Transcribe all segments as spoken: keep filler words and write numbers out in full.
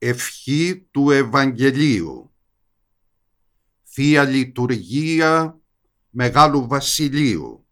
Ευχή του Ευαγγελίου. Θεία Λειτουργία Μεγάλου Βασιλείου.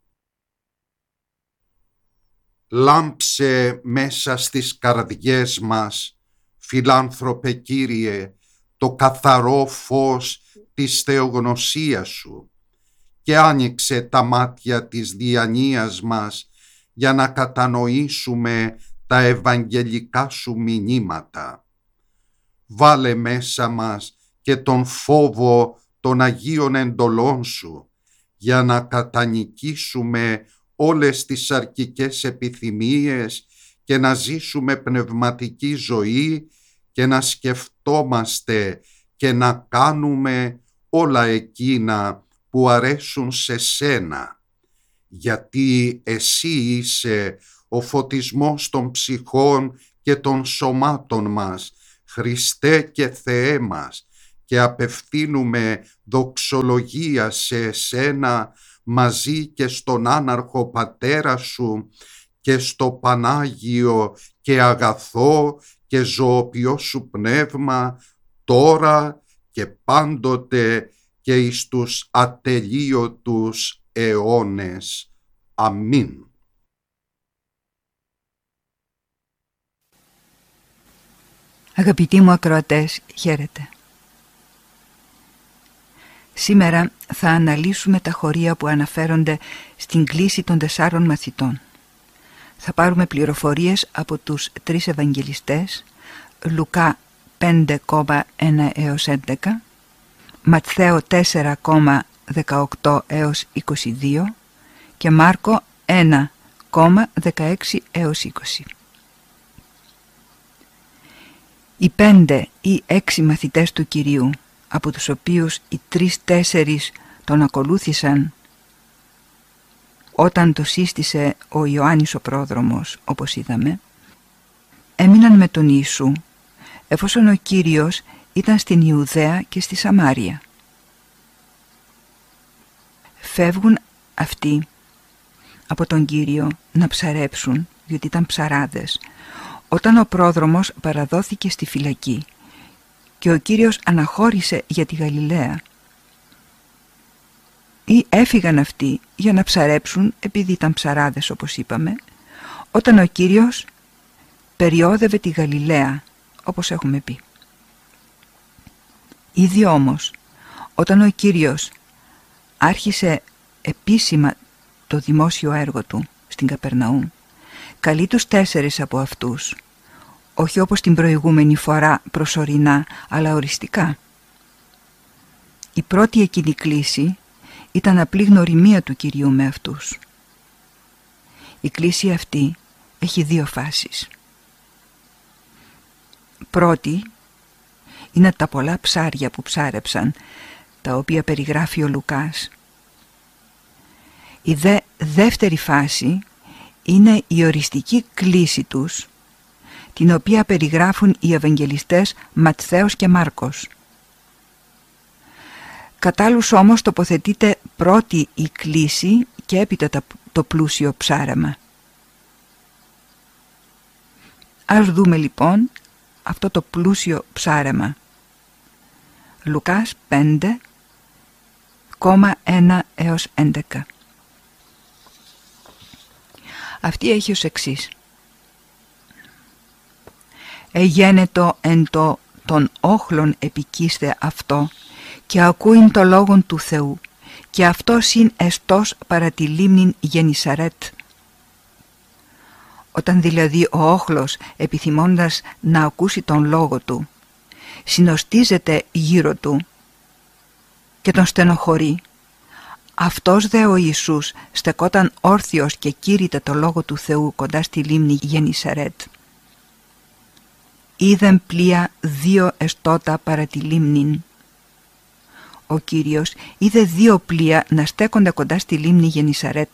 Λάμψε μέσα στις καρδιές μας, φιλάνθρωπε Κύριε, το καθαρό φως της θεογνωσίας Σου και άνοιξε τα μάτια της διανοίας μας για να κατανοήσουμε τα ευαγγελικά Σου μηνύματα. Βάλε μέσα μας και τον φόβο των Αγίων εντολών Σου για να κατανικήσουμε όλες τις αρκικές επιθυμίες και να ζήσουμε πνευματική ζωή και να σκεφτόμαστε και να κάνουμε όλα εκείνα που αρέσουν σε Σένα, γιατί Εσύ είσαι ο φωτισμός των ψυχών και των σωμάτων μας, Χριστέ και Θεέ μας, και απευθύνουμε δοξολογία σε Εσένα μαζί και στον άναρχο Πατέρα Σου και στο Πανάγιο και αγαθό και ζωοποιό Σου Πνεύμα, τώρα και πάντοτε και εις τους ατελείωτους αιώνες. Αμήν. Αγαπητοί μου ακροατές, χαίρετε. Σήμερα θα αναλύσουμε τα χωρία που αναφέρονται στην κλήση των τεσσάρων μαθητών. Θα πάρουμε πληροφορίες από τους τρεις Ευαγγελιστές, Λουκά πέντε ένα έως έντεκα, Ματθαίο τέσσερα δεκαοκτώ έως είκοσι δύο και Μάρκο ένα δεκαέξι έως είκοσι. Οι πέντε ή έξι μαθητές του Κυρίου, από τους οποίους οι τρεις-τέσσερις τον ακολούθησαν όταν το σύστησε ο Ιωάννης ο πρόδρομος, όπως είδαμε, έμειναν με τον Ιησού εφόσον ο Κύριος ήταν στην Ιουδαία και στη Σαμάρια. Φεύγουν αυτοί από τον Κύριο να ψαρέψουν, διότι ήταν ψαράδες, όταν ο πρόδρομος παραδόθηκε στη φυλακή και ο Κύριος αναχώρησε για τη Γαλιλαία. Ή έφυγαν αυτοί για να ψαρέψουν επειδή ήταν ψαράδες, όπως είπαμε, όταν ο Κύριος περιόδευε τη Γαλιλαία, όπως έχουμε πει. Ήδη όμως, όταν ο Κύριος άρχισε επίσημα το δημόσιο έργο του στην Καπερναούμ, καλεί τους τέσσερις από αυτούς, όχι όπως την προηγούμενη φορά προσωρινά, αλλά οριστικά. Η πρώτη εκείνη κλήση ήταν απλή γνωριμία του Κυρίου με αυτούς. Η κλήση αυτή έχει δύο φάσεις. Πρώτη είναι τα πολλά ψάρια που ψάρεψαν, τα οποία περιγράφει ο Λουκάς. Η δε δεύτερη φάση είναι η οριστική κλήση τους, την οποία περιγράφουν οι Ευαγγελιστές Ματθαίος και Μάρκος. Κατ' άλλους όμως τοποθετείται πρώτη η κλήση και έπειτα το πλούσιο ψάρεμα. Ας δούμε λοιπόν αυτό το πλούσιο ψάρεμα. Λουκάς πέντε ένα έως έντεκα. Αυτή έχει ως εξής. «Εγένετο εν το των όχλων επικίστε αυτό και ακούειν το λόγον του Θεού και αυτό συν εστός παρά τη λίμνην Γενισαρέτ». Όταν δηλαδή ο όχλος, επιθυμώντας να ακούσει τον λόγο του, συνοστίζεται γύρω του και τον στενοχωρεί, αυτός δε ο Ιησούς στεκόταν όρθιος και κήρυτε το λόγο του Θεού κοντά στη λίμνη Γενισαρέτ. Είδεν πλοία δύο εστώτα παρά τη λίμνην. Ο Κύριος είδε δύο πλοία να στέκονται κοντά στη λίμνη Γενισαρέτ.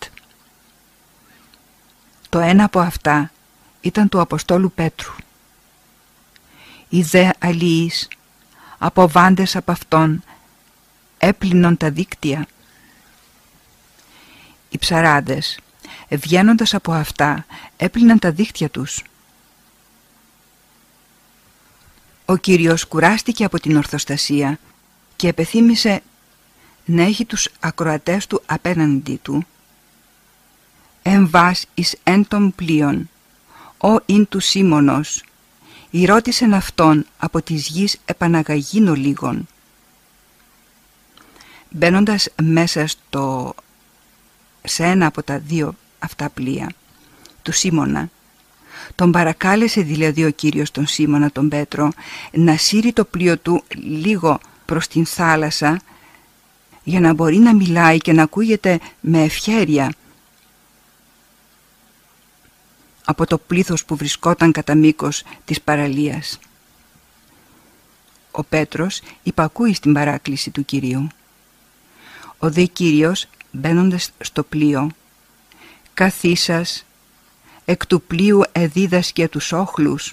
Το ένα από αυτά ήταν του Αποστόλου Πέτρου. Οι δε αλλοίς, αποβάντες από αυτόν, έπλυνον τα δίκτυα. Οι ψαράδες, βγαίνοντας από αυτά, έπλυναν τα δίκτυα τους. Ο Ο Κύριος κουράστηκε από την ορθοστασία και επεθύμησε να έχει τους ακροατές του απέναντι του. «Εμβάς εις εν των πλοίων, ο ειν του Σίμωνος, ηρώτησεν αυτόν από της γης επαναγαγίνο λίγον». Μπαίνοντας μέσα στο, σε ένα από τα δύο αυτά πλοία του Σίμωνα, τον παρακάλεσε δηλαδή ο Κύριος τον Σίμωνα τον Πέτρο να σύρει το πλοίο του λίγο προς την θάλασσα για να μπορεί να μιλάει και να ακούγεται με ευχέρεια από το πλήθος που βρισκόταν κατά μήκος της παραλίας. Ο Πέτρος υπακούει στην παράκληση του Κυρίου. Ο δε Κύριος, μπαίνοντας στο πλοίο, «Καθίσας, εκ του πλοίου εδίδασκε τους όχλους».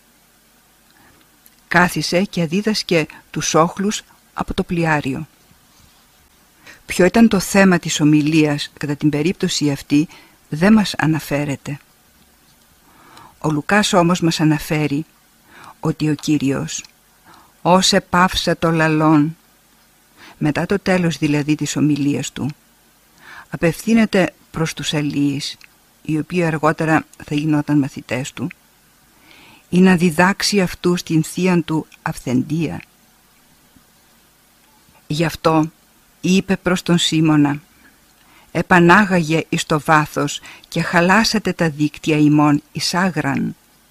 Κάθισε και εδίδασκε τους όχλους από το πλοιάριο. Ποιο ήταν το θέμα της ομιλίας κατά την περίπτωση αυτή δεν μας αναφέρεται. Ο Λουκάς όμως μας αναφέρει ότι ο Κύριος, ως επάυσα το λαλόν, μετά το τέλος δηλαδή της ομιλίας του, απευθύνεται προς τους αλίεις, οι οποίοι αργότερα θα γινόταν μαθητές του, ή να διδάξει αυτούς την θείαν του αυθεντία. Γι' αυτό είπε προς τον Σίμωνα, «Επανάγαγε εις το βάθος και χαλάσατε τα δίκτυα ημών εις άγραν».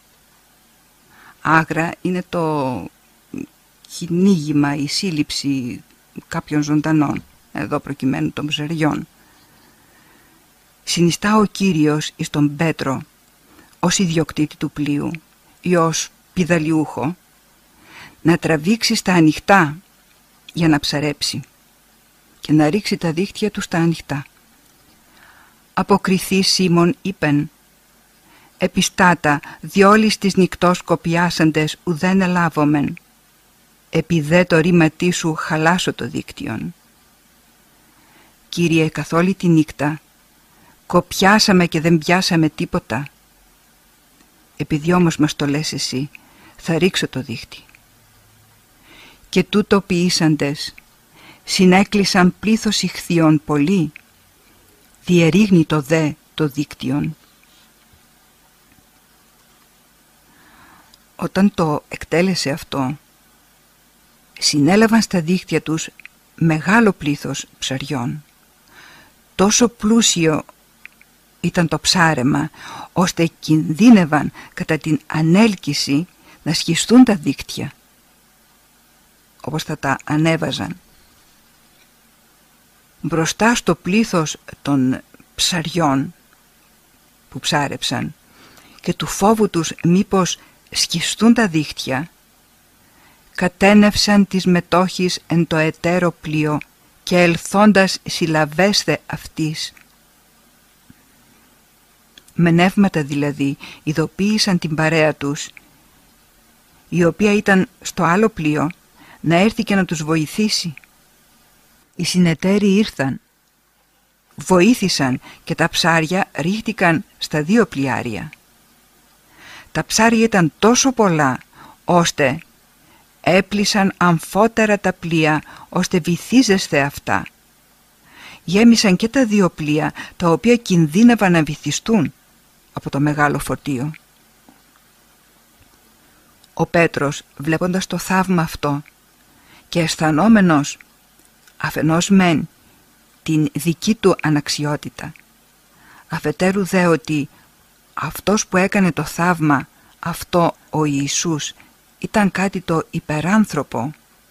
Άγρα είναι το κυνήγημα, η σύλληψη κάποιων ζωντανών, εδώ προκειμένου των ψαριών. Συνιστά ο Κύριος εις τον Πέτρο ως ιδιοκτήτη του πλοίου ή ως πηδαλιούχο να τραβήξει στα ανοιχτά για να ψαρέψει και να ρίξει τα δίχτυα του στα ανοιχτά. «Αποκριθεί Σίμων είπεν, επιστάτα διόλης της νυκτός κοπιάσαντες ουδέν ελάβομεν, επί δε το ρήματί σου χαλάσω το δίκτυον». Κύριε, καθ' όλη τη νύχτα κοπιάσαμε και δεν πιάσαμε τίποτα. Επειδή όμως μας το λες εσύ, θα ρίξω το δίχτυ. Και τούτο ποιήσαντες, συνέκλεισαν πλήθος ηχθείων πολύ, διερίγνει το δε το δίκτυον. Όταν το εκτέλεσε αυτό, συνέλαβαν στα δίχτυα τους μεγάλο πλήθος ψαριών. Τόσο πλούσιο ήταν το ψάρεμα, ώστε κινδύνευαν κατά την ανέλκυση να σχιστούν τα δίκτυα, όπως θα τα ανέβαζαν. Μπροστά στο πλήθος των ψαριών που ψάρεψαν και του φόβου τους μήπως σχιστούν τα δίχτυα, κατένευσαν τις μετόχεις εν το εταίρο πλοίο και ελθόντας συλλαβέσθε αυτής. Με νεύματα δηλαδή ειδοποίησαν την παρέα τους, η οποία ήταν στο άλλο πλοίο, να έρθει και να τους βοηθήσει. Οι συνεταίροι ήρθαν, βοήθησαν και τα ψάρια ρίχτηκαν στα δύο πλοιάρια. Τα ψάρια ήταν τόσο πολλά, ώστε έπλυσαν αμφότερα τα πλοία, ώστε βυθίζεσθε αυτά. Γέμισαν και τα δύο πλοία, τα οποία κινδύνευαν να βυθιστούν από το μεγάλο φορτίο. Ο Πέτρος, βλέποντας το θαύμα αυτό και αισθανόμενος αφενός μεν την δική του αναξιότητα, αφετέρου δε ότι αυτός που έκανε το θαύμα αυτό ο Ιησούς ήταν κάτι το υπεράνθρωπο,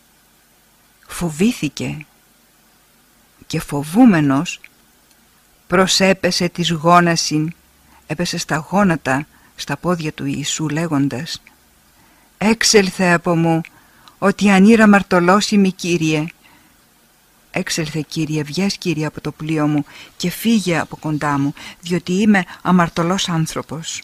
φοβήθηκε και φοβούμενος προσέπεσε της γόνασιν, έπεσε στα γόνατα στα πόδια του Ιησού λέγοντας, «Έξελθε από μου, ότι ανήρα μαρτωλώσιμη Κύριε». «Έξελθε Κύριε, βγες Κύριε από το πλοίο μου και φύγε από κοντά μου, διότι είμαι αμαρτωλός άνθρωπος».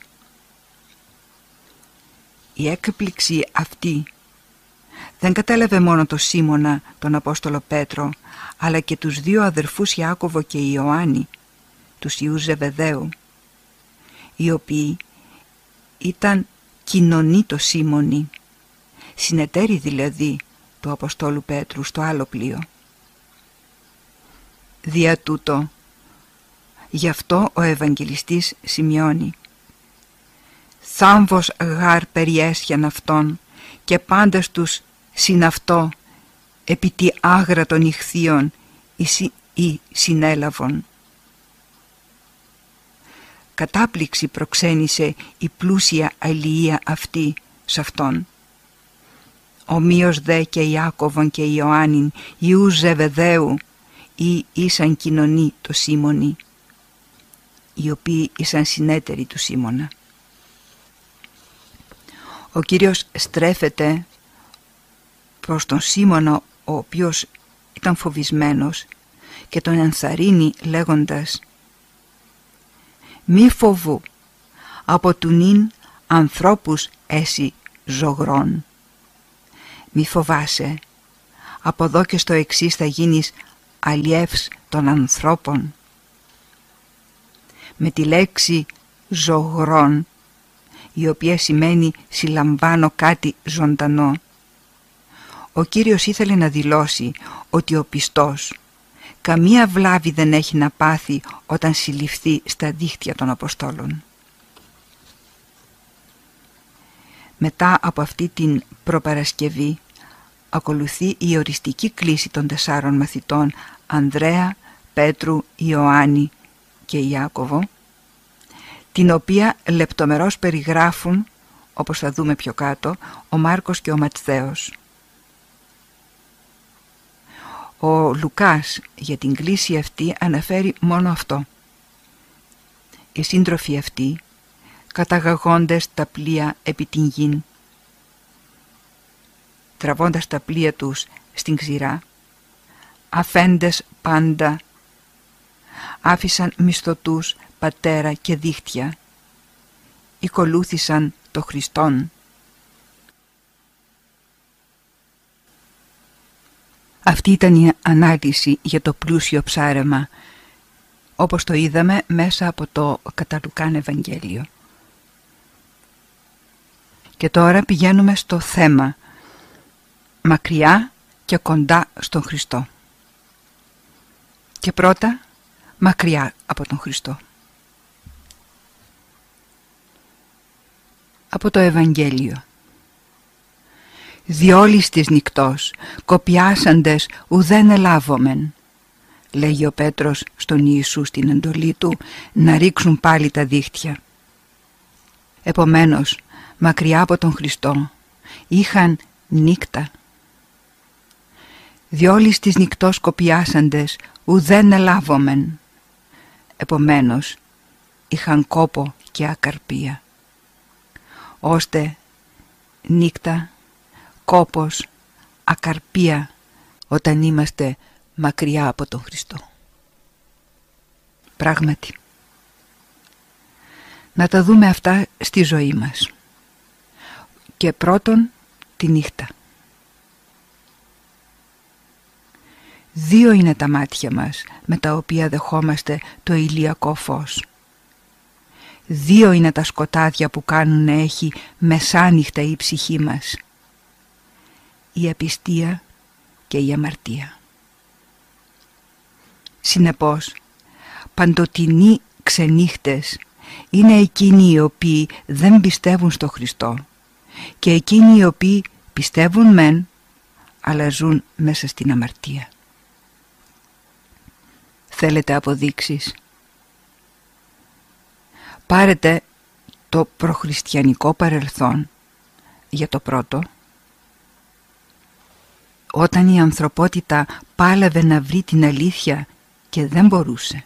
Η έκπληξη αυτή δεν κατέλαβε μόνο το Σίμωνα, τον Απόστολο Πέτρο, αλλά και τους δύο αδερφούς Ιάκωβο και Ιωάννη, τους ιούς Ζεβεδαίου, οι οποίοι ήταν κοινωνοί το Σίμωνοι, συνεταίροι δηλαδή του Αποστόλου Πέτρου στο άλλο πλοίο. Δια τούτο, γι' αυτό ο Ευαγγελιστής σημειώνει: «Θάμβος γάρ περιέσιαν αυτόν και πάντας τους συν αυτό επί τη άγρα των ηχθείων ή συνέλαβον». Κατάπληξη προξένησε η πλούσια αλληλεία αυτή σ' αυτόν. Ομοίως δε και Ιάκωβον και Ιωάννην ιούς Ζεβεδαίου ή ήσαν κοινωνοί το Σίμωνη, οι οποίοι ήσαν συνέτεροι του Σίμωνα. Ο Κύριος στρέφεται προς τον Σίμωνα, ο οποίος ήταν φοβισμένος, και τον ενθαρρύνει λέγοντας: «Μη φοβού, από του νυν ανθρώπους έσυ ζωγρών. Μη φοβάσαι, από εδώ και στο εξής θα γίνεις αλλιεύς των ανθρώπων». Με τη λέξη ζωγρών, η οποία σημαίνει συλλαμβάνω κάτι ζωντανό, ο Κύριος ήθελε να δηλώσει ότι ο πιστός καμία βλάβη δεν έχει να πάθει όταν συλληφθεί στα δίχτυα των Αποστόλων. Μετά από αυτή την προπαρασκευή ακολουθεί η οριστική κλήση των τεσσάρων μαθητών Ανδρέα, Πέτρου, Ιωάννη και Ιάκωβο, την οποία λεπτομερώς περιγράφουν, όπως θα δούμε πιο κάτω, ο Μάρκος και ο Ματθαίος. Ο Λουκάς για την κλήση αυτή αναφέρει μόνο αυτό: «Οι σύντροφοι αυτοί, καταγαγόντες τα πλοία επί την γην, τραβώντας τα πλοία τους στην ξηρά, αφέντες πάντα, άφησαν μισθωτούς, πατέρα και δίχτυα, οικολούθησαν το Χριστόν». Αυτή ήταν η ανάλυση για το πλούσιο ψάρεμα, όπως το είδαμε μέσα από το κατά Λουκάν Ευαγγέλιο. Και τώρα πηγαίνουμε στο θέμα, μακριά και κοντά στον Χριστό. Και πρώτα, μακριά από τον Χριστό. Από το Ευαγγέλιο. «Διόλης της νυκτός, κοπιάσαντες ουδέν ελάβομεν», λέγει ο Πέτρος στον Ιησού στην εντολή του να ρίξουν πάλι τα δίχτυα. Επομένως, μακριά από τον Χριστό, είχαν νύκτα. «Διόλης της νυκτός κοπιάσαντες ουδέν ελάβομεν», επομένως, είχαν κόπο και ακαρπία, ώστε νύκτα, κόπος, ακαρπία όταν είμαστε μακριά από τον Χριστό. Πράγματι, να τα δούμε αυτά στη ζωή μας. Και πρώτον, τη νύχτα. Δύο είναι τα μάτια μας με τα οποία δεχόμαστε το ηλιακό φως. Δύο είναι τα σκοτάδια που κάνουν να έχει μεσάνυχτα η ψυχή μας: η απιστία και η αμαρτία. Συνεπώς, παντοτινοί ξενύχτες είναι εκείνοι οι οποίοι δεν πιστεύουν στο Χριστό και εκείνοι οι οποίοι πιστεύουν μεν, αλλά ζουν μέσα στην αμαρτία. Θέλετε αποδείξεις? Πάρετε το προχριστιανικό παρελθόν για το πρώτο, όταν η ανθρωπότητα πάλευε να βρει την αλήθεια και δεν μπορούσε.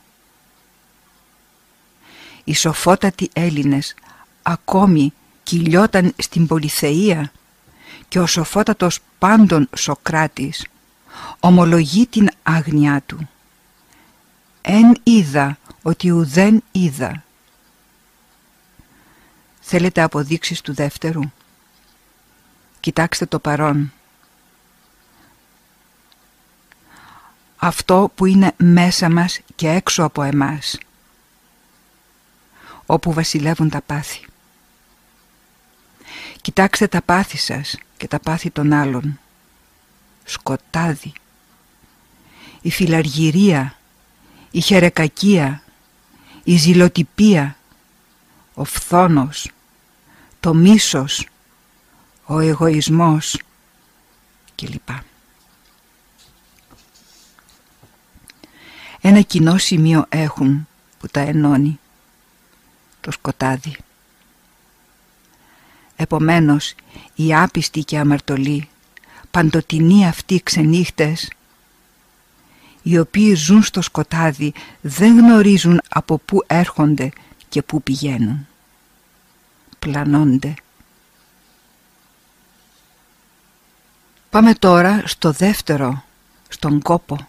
Οι σοφότατοι Έλληνες ακόμη κυλιόταν στην πολυθεία και ο σοφότατος πάντων Σοκράτης ομολογεί την άγνοιά του: «Εν είδα ότι ουδέν είδα». Θέλετε αποδείξεις του δεύτερου? Κοιτάξτε το παρόν. Αυτό που είναι μέσα μας και έξω από εμάς, όπου βασιλεύουν τα πάθη. Κοιτάξτε τα πάθη σας και τα πάθη των άλλων. Σκοτάδι, η φιλαργυρία, η χερεκακία, η ζηλοτυπία, ο φθόνος, το μίσος, ο εγωισμός κλπ. Ένα κοινό σημείο έχουν που τα ενώνει, το σκοτάδι. Επομένως, οι άπιστοι και αμαρτωλοί, παντοτινοί αυτοί ξενύχτες, οι οποίοι ζουν στο σκοτάδι, δεν γνωρίζουν από πού έρχονται και πού πηγαίνουν. Πλανώνται. Πάμε τώρα στο δεύτερο, στον κόπο.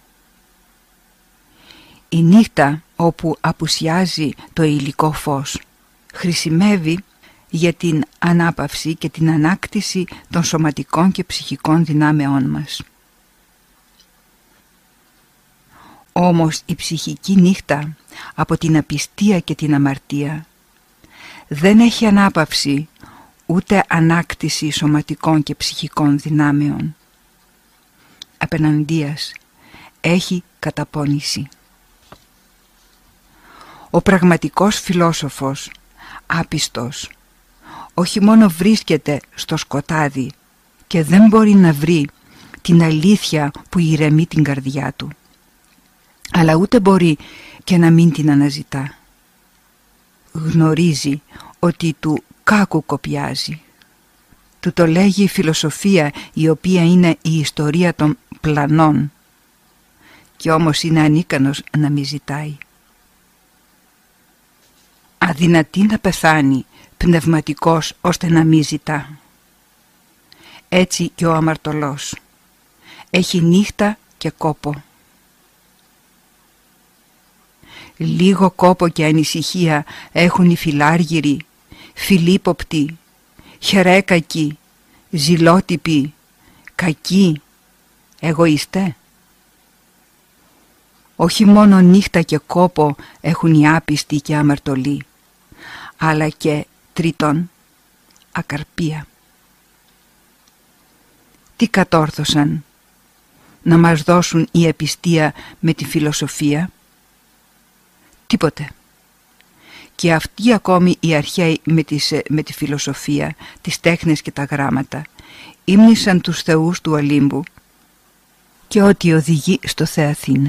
Η νύχτα όπου απουσιάζει το υλικό φως χρησιμεύει για την ανάπαυση και την ανάκτηση των σωματικών και ψυχικών δυνάμεών μας. Όμως η ψυχική νύχτα από την απιστία και την αμαρτία δεν έχει ανάπαυση ούτε ανάκτηση σωματικών και ψυχικών δυνάμεων. Απέναντίας έχει καταπώνηση. Ο πραγματικός φιλόσοφος, άπιστος, όχι μόνο βρίσκεται στο σκοτάδι και δεν μπορεί να βρει την αλήθεια που ηρεμεί την καρδιά του, αλλά ούτε μπορεί και να μην την αναζητά. Γνωρίζει ότι του κάκου κοπιάζει. Του το λέγει η φιλοσοφία, η οποία είναι η ιστορία των πλανών, και όμως είναι ανίκανος να μη ζητάει. Αδυνατεί να πεθάνει πνευματικός ώστε να μη ζητά. Έτσι και ο αμαρτωλός έχει νύχτα και κόπο. Λίγο κόπο και ανησυχία έχουν οι φιλάργυροι, φιλίποπτοι, χερέκακοι, ζηλότυποι, κακοί, εγωιστέ. Όχι μόνο νύχτα και κόπο έχουν οι άπιστοι και αμαρτωλοί, αλλά και τρίτον, ακαρπία. Τι κατόρθωσαν να μας δώσουν η απιστία με τη φιλοσοφία? Τίποτε. Και αυτοί ακόμη οι αρχαίοι με, τις, με τη φιλοσοφία, τις τέχνες και τα γράμματα ύμνησαν τους θεούς του Ολύμπου και ό,τι οδηγεί στο Θεαθήνε.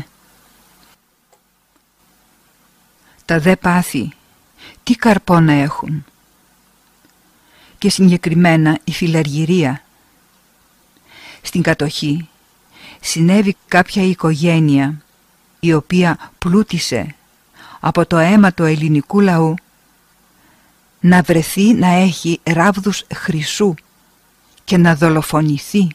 Τα δε πάθη τι καρπό να έχουν? Και συγκεκριμένα η φιλαργυρία. Στην κατοχή συνέβη κάποια οικογένεια η οποία πλούτησε από το αίμα του ελληνικού λαού να βρεθεί να έχει ράβδους χρυσού και να δολοφονηθεί.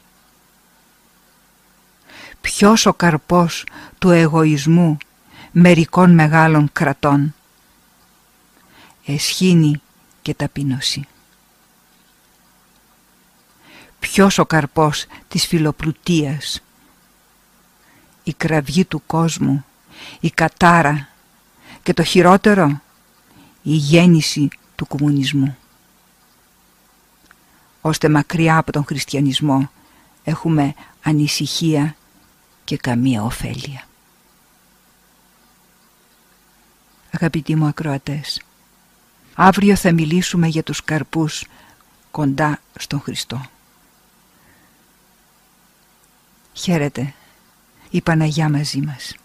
Ποιος ο καρπός του εγωισμού μερικών μεγάλων κρατών? Εσχήνη και ταπείνωση. Ποιος ο καρπός της φιλοπλουτίας? Η κραυγή του κόσμου, η κατάρα και το χειρότερο, η γέννηση του κομμουνισμού. Ώστε μακριά από τον χριστιανισμό έχουμε ανησυχία και καμία ωφέλεια. Αγαπητοί μου ακροατές, αύριο θα μιλήσουμε για τους καρπούς κοντά στον Χριστό. Χαίρετε, η Παναγιά μαζί μας.